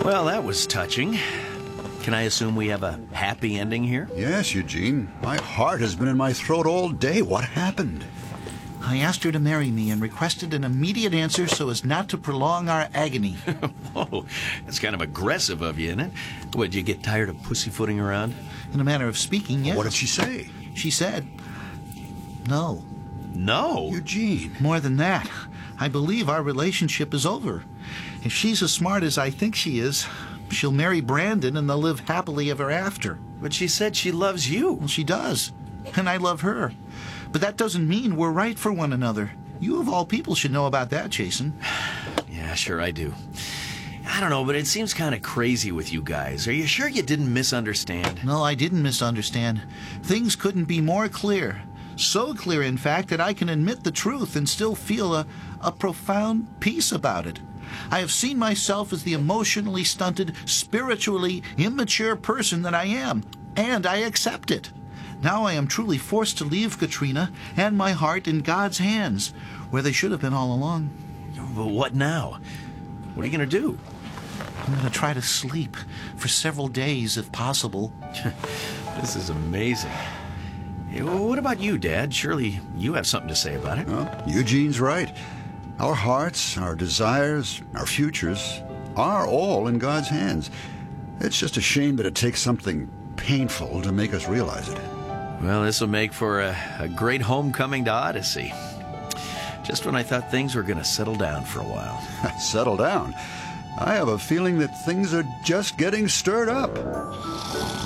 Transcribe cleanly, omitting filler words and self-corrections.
Well, that was touching. Can I assume we have a happy ending here? Yes, Eugene. My heart has been in my throat all day. What happened? I asked her to marry me and requested an immediate answer so as not to prolong our agony. Whoa, that's kind of aggressive of you, isn't it? What, did you get tired of pussyfooting around? In a manner of speaking, yes. What did she say? She said, no. No? Eugene. More than that, I believe our relationship is over. If she's as smart as I think she is, she'll marry Brandon and they'll live happily ever after. But she said she loves you. Well, she does, and I love her. But that doesn't mean we're right for one another. You of all people should know about that, Jason. Yeah, sure I do. I don't know, but it seems kind of crazy with you guys. Are you sure you didn't misunderstand? No, I didn't misunderstand. Things couldn't be more clear. So clear, in fact, that I can admit the truth and still feel a profound peace about it. I have seen myself as the emotionally stunted, spiritually immature person that I am, and I accept it. Now I am truly forced to leave Katrina and my heart in God's hands, where they should have been all along. But what now? What are you going to do? I'm going to try to sleep for several days, if possible. This is amazing. Hey, well, what about you, Dad? Surely you have something to say about it. Well, Eugene's right. Our hearts, our desires, our futures are all in God's hands. It's just a shame that it takes something painful to make us realize it. Well, this will make for a great homecoming to Odyssey. Just when I thought things were going to settle down for a while. Settle down. I have a feeling that things are just getting stirred up.